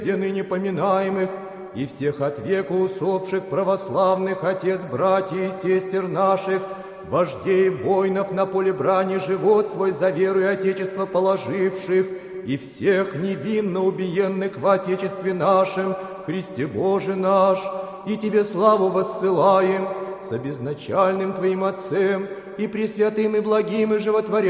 ныне поминаемых, и всех от века усопших православных отец, братьев и сестер наших, вождей воинов на поле брани, живот свой за веру и отечество положивших, и всех невинно убиенных в Отечестве нашем, Христе Боже наш, и Тебе славу воссылаем, с обезначальным Твоим Отцем, и пресвятым, и благим, и животворящим,